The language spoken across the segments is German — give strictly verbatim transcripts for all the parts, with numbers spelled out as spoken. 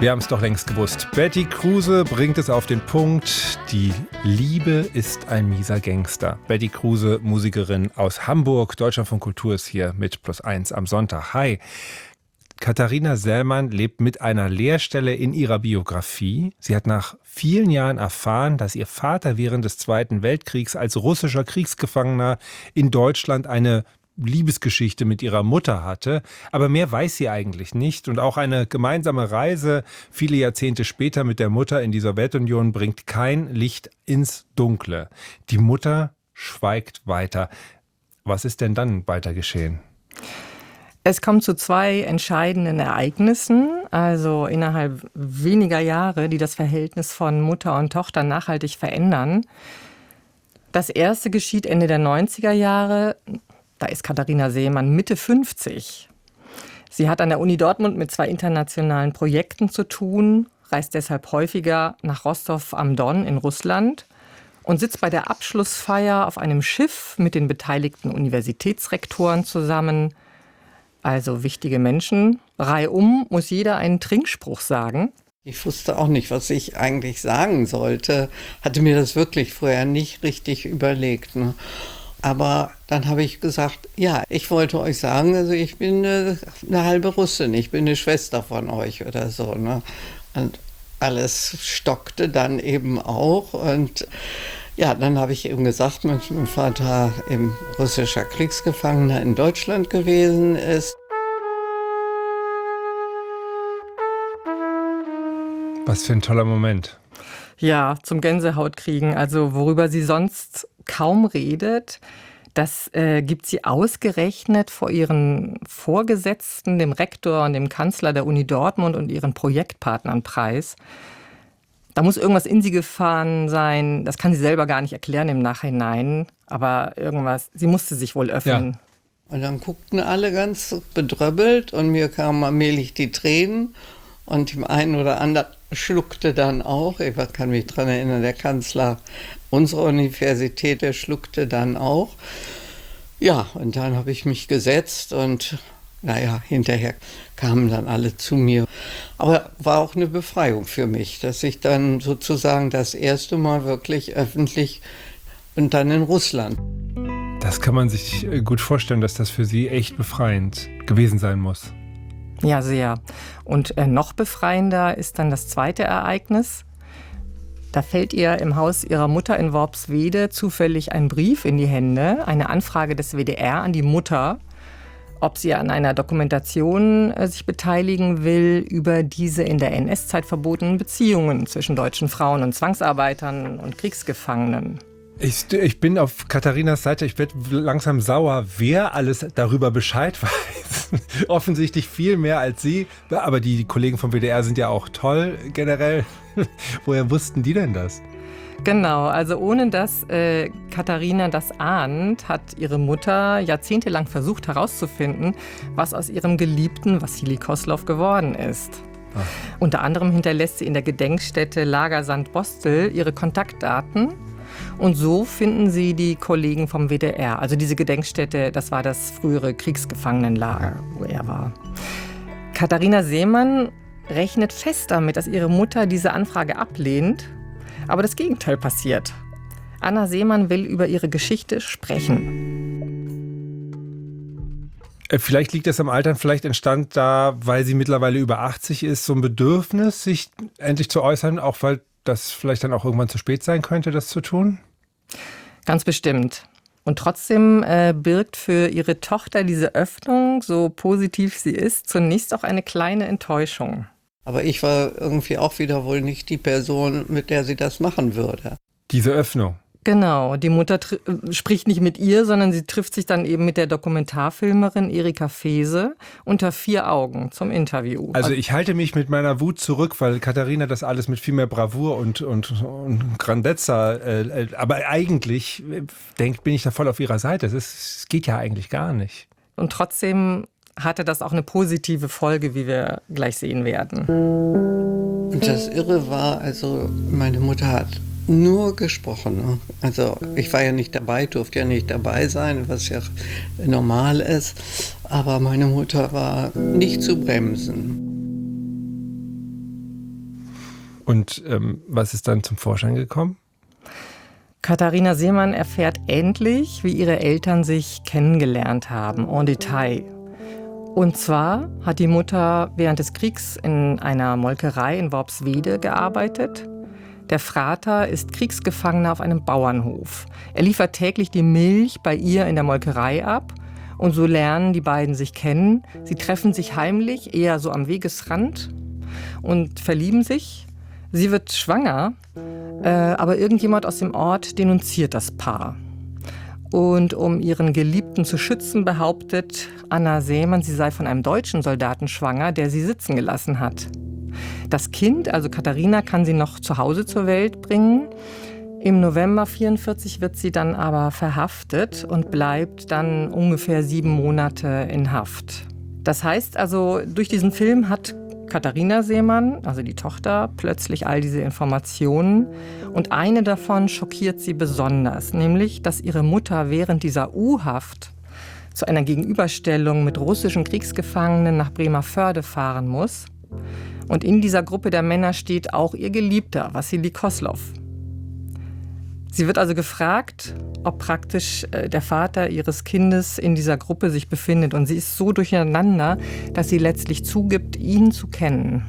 Wir haben es doch längst gewusst. Betty Kruse bringt es auf den Punkt. Die Liebe ist ein mieser Gangster. Betty Kruse, Musikerin aus Hamburg. Deutschlandfunk Kultur ist hier mit Plus eins am Sonntag. Hi. Katharina Sellmann lebt mit einer Leerstelle in ihrer Biografie. Sie hat nach vielen Jahren erfahren, dass ihr Vater während des Zweiten Weltkriegs als russischer Kriegsgefangener in Deutschland eine Liebesgeschichte mit ihrer Mutter hatte. Aber mehr weiß sie eigentlich nicht. Und auch eine gemeinsame Reise viele Jahrzehnte später mit der Mutter in die Sowjetunion bringt kein Licht ins Dunkle. Die Mutter schweigt weiter. Was ist denn dann weiter geschehen? Es kommt zu zwei entscheidenden Ereignissen, also innerhalb weniger Jahre, die das Verhältnis von Mutter und Tochter nachhaltig verändern. Das erste geschieht Ende der neunziger Jahre. Da ist Katharina Sellmann Mitte fünfzig. Sie hat an der Uni Dortmund mit zwei internationalen Projekten zu tun, reist deshalb häufiger nach Rostov am Don in Russland und sitzt bei der Abschlussfeier auf einem Schiff mit den beteiligten Universitätsrektoren zusammen. Also wichtige Menschen. Reihum muss jeder einen Trinkspruch sagen. Ich wusste auch nicht, was ich eigentlich sagen sollte. Hatte mir das wirklich vorher nicht richtig überlegt, ne? Aber dann habe ich gesagt, ja, ich wollte euch sagen, also ich bin eine, eine halbe Russin, ich bin eine Schwester von euch oder so, ne? Und alles stockte dann eben auch. Und ja, dann habe ich eben gesagt, dass mein Vater eben russischer Kriegsgefangener in Deutschland gewesen ist. Was für ein toller Moment. Ja, zum Gänsehautkriegen. Also worüber sie sonst kaum redet, das äh, gibt sie ausgerechnet vor ihren Vorgesetzten, dem Rektor und dem Kanzler der Uni Dortmund und ihren Projektpartnern preis. Da muss irgendwas in sie gefahren sein, das kann sie selber gar nicht erklären im Nachhinein, aber irgendwas, sie musste sich wohl öffnen. Ja. Und dann guckten alle ganz bedröppelt und mir kamen allmählich die Tränen und dem einen oder anderen schluckte dann auch, ich kann mich daran erinnern, der Kanzler unserer Universität, der schluckte dann auch. Ja, und dann habe ich mich gesetzt und naja, hinterher kamen dann alle zu mir. Aber war auch eine Befreiung für mich, dass ich dann sozusagen das erste Mal wirklich öffentlich und dann in Russland. Das kann man sich gut vorstellen, dass das für Sie echt befreiend gewesen sein muss. Ja, sehr. Und äh, noch befreiender ist dann das zweite Ereignis. Da fällt ihr im Haus ihrer Mutter in Worpswede zufällig ein Brief in die Hände, eine Anfrage des W D R an die Mutter, ob sie an einer Dokumentation äh, sich beteiligen will über diese in der N S-Zeit verbotenen Beziehungen zwischen deutschen Frauen und Zwangsarbeitern und Kriegsgefangenen. Ich, ich bin auf Katharinas Seite, ich werde langsam sauer, wer alles darüber Bescheid weiß. Offensichtlich viel mehr als Sie, aber die, die Kollegen vom W D R sind ja auch toll generell. Woher wussten die denn das? Genau, also ohne dass äh, Katharina das ahnt, hat ihre Mutter jahrzehntelang versucht herauszufinden, was aus ihrem Geliebten Wassili Koslow geworden ist. Ach. Unter anderem hinterlässt sie in der Gedenkstätte Lager Sandbostel ihre Kontaktdaten. Und so finden sie die Kollegen vom W D R. Also diese Gedenkstätte, das war das frühere Kriegsgefangenenlager, wo er war. Katharina Sellmann rechnet fest damit, dass ihre Mutter diese Anfrage ablehnt. Aber das Gegenteil passiert. Anna Sellmann will über ihre Geschichte sprechen. Vielleicht liegt es am Alter, vielleicht entstand da, weil sie mittlerweile über achtzig ist, so ein Bedürfnis, sich endlich zu äußern, auch weil das vielleicht dann auch irgendwann zu spät sein könnte, das zu tun? Ganz bestimmt. Und trotzdem äh, birgt für ihre Tochter diese Öffnung, so positiv sie ist, zunächst auch eine kleine Enttäuschung. Aber ich war irgendwie auch wieder wohl nicht die Person, mit der sie das machen würde. Diese Öffnung? Genau, die Mutter tr- spricht nicht mit ihr, sondern sie trifft sich dann eben mit der Dokumentarfilmerin Erika Fehse unter vier Augen zum Interview. Also ich halte mich mit meiner Wut zurück, weil Katharina das alles mit viel mehr Bravour und, und, und Grandezza, äh, aber eigentlich äh, denkt, bin ich da voll auf ihrer Seite. Es, ist, es geht ja eigentlich gar nicht. Und trotzdem hatte das auch eine positive Folge, wie wir gleich sehen werden. Und das Irre war, also meine Mutter hat nur gesprochen. Ne? Also ich war ja nicht dabei, durfte ja nicht dabei sein, was ja normal ist. Aber meine Mutter war nicht zu bremsen. Und ähm, was ist dann zum Vorschein gekommen? Katharina Seemann erfährt endlich, wie ihre Eltern sich kennengelernt haben, en Detail. Und zwar hat die Mutter während des Kriegs in einer Molkerei in Worpswede gearbeitet. Der Vater ist Kriegsgefangener auf einem Bauernhof. Er liefert täglich die Milch bei ihr in der Molkerei ab. Und so lernen die beiden sich kennen. Sie treffen sich heimlich, eher so am Wegesrand, und verlieben sich. Sie wird schwanger, äh, aber irgendjemand aus dem Ort denunziert das Paar. Und um ihren Geliebten zu schützen, behauptet Anna Seemann, sie sei von einem deutschen Soldaten schwanger, der sie sitzen gelassen hat. Das Kind, also Katharina, kann sie noch zu Hause zur Welt bringen. Im November vierundvierzig wird sie dann aber verhaftet und bleibt dann ungefähr sieben Monate in Haft. Das heißt also, durch diesen Film hat Katharina Seemann, also die Tochter, plötzlich all diese Informationen. Und eine davon schockiert sie besonders, nämlich, dass ihre Mutter während dieser U-Haft zu einer Gegenüberstellung mit russischen Kriegsgefangenen nach Bremervörde fahren muss. Und in dieser Gruppe der Männer steht auch ihr Geliebter, Wassili Koslow. Sie wird also gefragt, ob praktisch der Vater ihres Kindes in dieser Gruppe sich befindet. Und sie ist so durcheinander, dass sie letztlich zugibt, ihn zu kennen.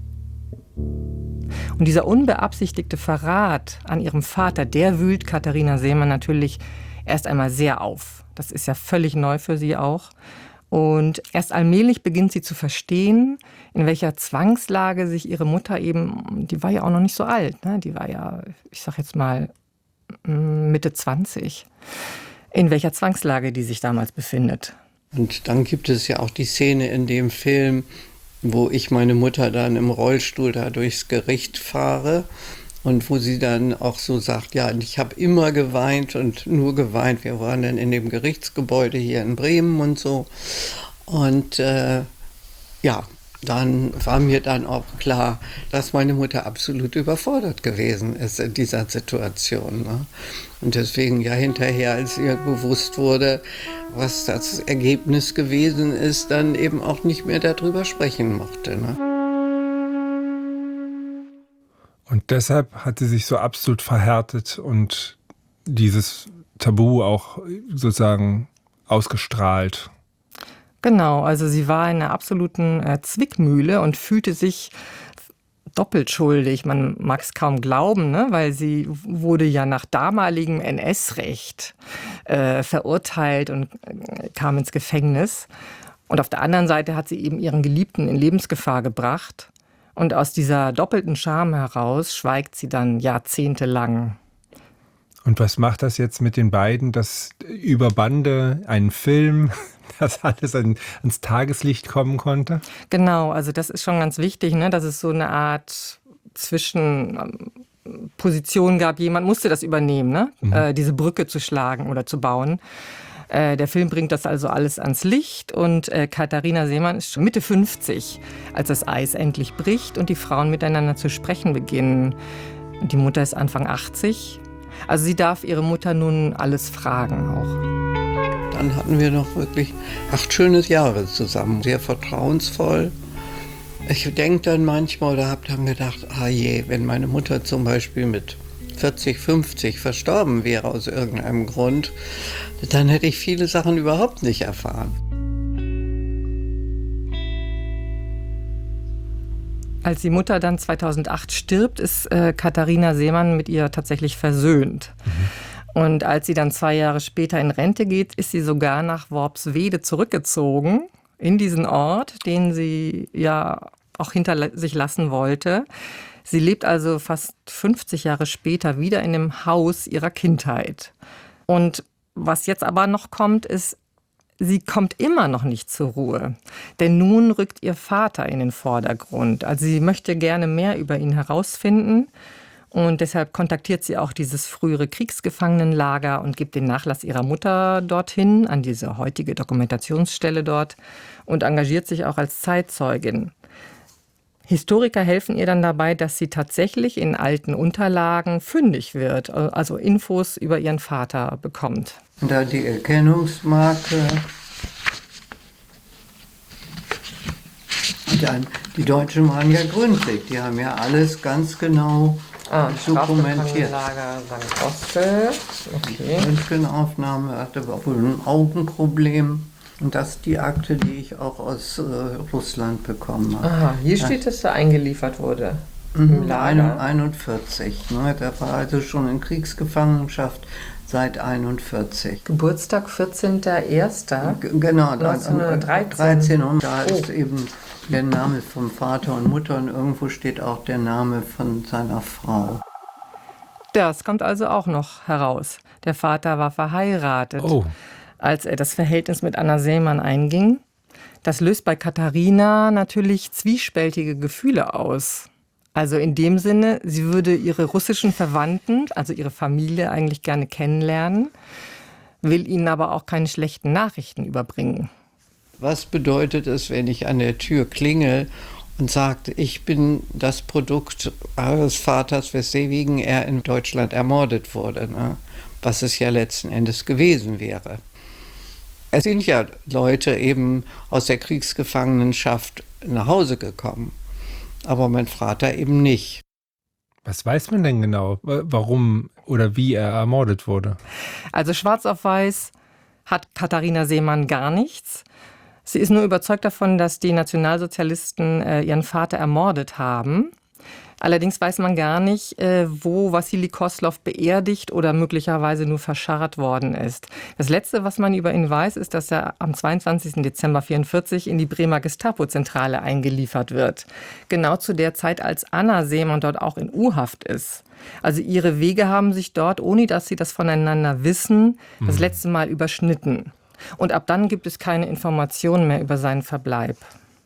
Und dieser unbeabsichtigte Verrat an ihrem Vater, der wühlt Katharina Seemann natürlich erst einmal sehr auf. Das ist ja völlig neu für sie auch. Und erst allmählich beginnt sie zu verstehen, in welcher Zwangslage sich ihre Mutter eben, die war ja auch noch nicht so alt, ne? Die war ja, ich sag jetzt mal, Mitte zwanzig, in welcher Zwangslage die sich damals befindet. Und dann gibt es ja auch die Szene in dem Film, wo ich meine Mutter dann im Rollstuhl da durchs Gericht fahre und wo sie dann auch so sagt, ja, ich habe immer geweint und nur geweint. Wir waren dann in dem Gerichtsgebäude hier in Bremen und so. Und äh, ja, dann war mir dann auch klar, dass meine Mutter absolut überfordert gewesen ist in dieser Situation. Ne? Und deswegen ja hinterher, als ihr bewusst wurde, was das Ergebnis gewesen ist, dann eben auch nicht mehr darüber sprechen mochte. Ne? Und deshalb hat sie sich so absolut verhärtet und dieses Tabu auch sozusagen ausgestrahlt. Genau, also sie war in einer absoluten äh, Zwickmühle und fühlte sich doppelt schuldig. Man mag es kaum glauben, ne? Weil sie wurde ja nach damaligem N S-Recht äh, verurteilt und äh, kam ins Gefängnis. Und auf der anderen Seite hat sie eben ihren Geliebten in Lebensgefahr gebracht. Und aus dieser doppelten Scham heraus schweigt sie dann jahrzehntelang. Und was macht das jetzt mit den beiden, dass über Bande einen Film, dass alles an, ans Tageslicht kommen konnte? Genau, also das ist schon ganz wichtig, ne, dass es so eine Art Zwischenposition gab. Jemand musste das übernehmen, ne? Mhm. Äh, diese Brücke zu schlagen oder zu bauen. Äh, der Film bringt das also alles ans Licht und äh, Katharina Seemann ist schon Mitte fünfzig, als das Eis endlich bricht und die Frauen miteinander zu sprechen beginnen. Die Mutter ist Anfang achtzig. Also sie darf ihre Mutter nun alles fragen auch. Dann hatten wir noch wirklich acht schöne Jahre zusammen, sehr vertrauensvoll. Ich denke dann manchmal oder habe dann gedacht, ah je, wenn meine Mutter zum Beispiel mit vierzig, fünfzig verstorben wäre aus irgendeinem Grund, dann hätte ich viele Sachen überhaupt nicht erfahren. Als die Mutter dann zweitausendacht stirbt, ist äh, Katharina Seemann mit ihr tatsächlich versöhnt. Mhm. Und als sie dann zwei Jahre später in Rente geht, ist sie sogar nach Worpswede zurückgezogen, in diesen Ort, den sie ja auch hinter sich lassen wollte. Sie lebt also fast fünfzig Jahre später wieder in dem Haus ihrer Kindheit. Und was jetzt aber noch kommt, ist, sie kommt immer noch nicht zur Ruhe. Denn nun rückt ihr Vater in den Vordergrund. Also sie möchte gerne mehr über ihn herausfinden. Und deshalb kontaktiert sie auch dieses frühere Kriegsgefangenenlager und gibt den Nachlass ihrer Mutter dorthin, an diese heutige Dokumentationsstelle dort, und engagiert sich auch als Zeitzeugin. Historiker helfen ihr dann dabei, dass sie tatsächlich in alten Unterlagen fündig wird, also Infos über ihren Vater bekommt. Da die Erkennungsmarke. dann, die Deutschen waren ja gründlich, die haben ja alles ganz genau Ah, dokumentiert. Strafgefangenenlager Sankt Oste. Okay. Röntgenaufnahme, hatte wohl ein Augenproblem. Und das ist die Akte, die ich auch aus äh, Russland bekommen habe. Aha, hier steht, dass er eingeliefert wurde. Mhm, Im Lager. einundvierzig. Ne? Der war also schon in Kriegsgefangenschaft seit einundvierzig. Geburtstag vierzehnter erster G genau, neunzehnhundertdreizehn. dreizehn. Und da Oh. ist eben der Name vom Vater und Mutter und irgendwo steht auch der Name von seiner Frau. Das kommt also auch noch heraus. Der Vater war verheiratet, Oh. als er das Verhältnis mit Anna Seemann einging. Das löst bei Katharina natürlich zwiespältige Gefühle aus. Also in dem Sinne, sie würde ihre russischen Verwandten, also ihre Familie eigentlich gerne kennenlernen, will ihnen aber auch keine schlechten Nachrichten überbringen. Was bedeutet es, wenn ich an der Tür klingel und sage, ich bin das Produkt eures Vaters, weswegen er in Deutschland ermordet wurde, ne? Was es ja letzten Endes gewesen wäre. Es sind ja Leute eben aus der Kriegsgefangenenschaft nach Hause gekommen, aber mein Vater eben nicht. Was weiß man denn genau, warum oder wie er ermordet wurde? Also schwarz auf weiß hat Katharina Seemann gar nichts. Sie ist nur überzeugt davon, dass die Nationalsozialisten äh, ihren Vater ermordet haben. Allerdings weiß man gar nicht, äh, wo Wassili Koslow beerdigt oder möglicherweise nur verscharrt worden ist. Das Letzte, was man über ihn weiß, ist, dass er am zweiundzwanzigsten Dezember neunzehnhundertvierundvierzig in die Bremer Gestapo-Zentrale eingeliefert wird. Genau zu der Zeit, als Anna Seemann dort auch in U-Haft ist. Also ihre Wege haben sich dort, ohne dass sie das voneinander wissen, das letzte Mal überschnitten. Und ab dann gibt es keine Informationen mehr über seinen Verbleib.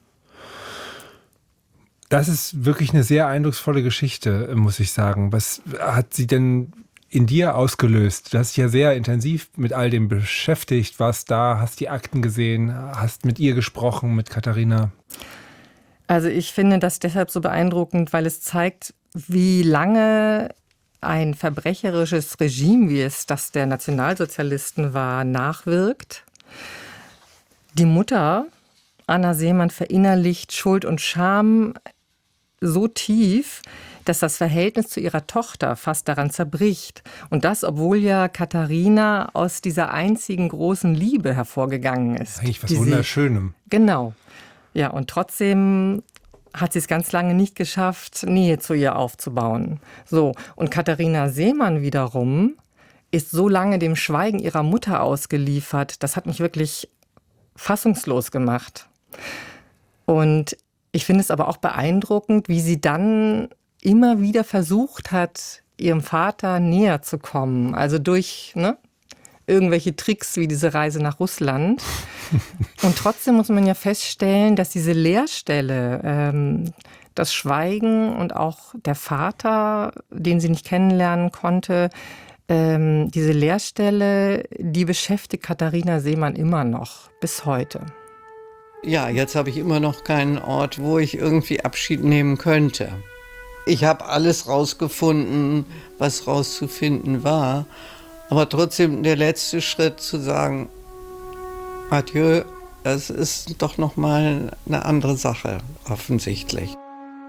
Das ist wirklich eine sehr eindrucksvolle Geschichte, muss ich sagen. Was hat sie denn in dir ausgelöst? Du hast dich ja sehr intensiv mit all dem beschäftigt, warst da, hast die Akten gesehen, hast mit ihr gesprochen, mit Katharina. Also ich finde das deshalb so beeindruckend, weil es zeigt, wie lange ein verbrecherisches Regime, wie es das der Nationalsozialisten war, nachwirkt. Die Mutter, Anna Seemann, verinnerlicht Schuld und Scham so tief, dass das Verhältnis zu ihrer Tochter fast daran zerbricht. Und das, obwohl ja Katharina aus dieser einzigen großen Liebe hervorgegangen ist. Eigentlich was die Wunderschönem. Sie, genau. Ja, und trotzdem hat sie es ganz lange nicht geschafft, Nähe zu ihr aufzubauen. So, und Katharina Seemann wiederum ist so lange dem Schweigen ihrer Mutter ausgeliefert. Das hat mich wirklich fassungslos gemacht. Und ich finde es aber auch beeindruckend, wie sie dann immer wieder versucht hat, ihrem Vater näher zu kommen. Also durch ne, irgendwelche Tricks wie diese Reise nach Russland. Und trotzdem muss man ja feststellen, dass diese Leerstelle, ähm, das Schweigen und auch der Vater, den sie nicht kennenlernen konnte, ähm, diese Leerstelle, die beschäftigt Katharina Seemann immer noch, bis heute. Ja, jetzt habe ich immer noch keinen Ort, wo ich irgendwie Abschied nehmen könnte. Ich habe alles rausgefunden, was rauszufinden war. Aber trotzdem der letzte Schritt zu sagen, Adieu, das ist doch noch mal eine andere Sache, offensichtlich.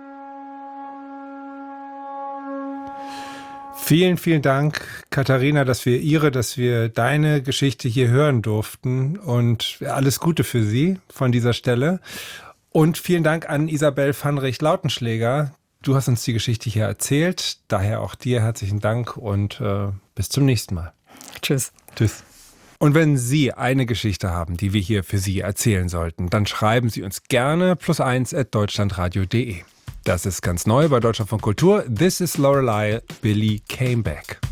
Vielen, vielen Dank, Katharina, dass wir Ihre, dass wir deine Geschichte hier hören durften und alles Gute für Sie von dieser Stelle. Und vielen Dank an Isabel Pfannrich-Lautenschläger. Du hast uns die Geschichte hier erzählt, daher auch dir herzlichen Dank und äh, bis zum nächsten Mal. Tschüss. Tschüss. Und wenn Sie eine Geschichte haben, die wir hier für Sie erzählen sollten, dann schreiben Sie uns gerne plus eins at deutschlandradio punkt de. Das ist ganz neu bei Deutschlandfunk Kultur. This is Lorelei, Billy Came Back.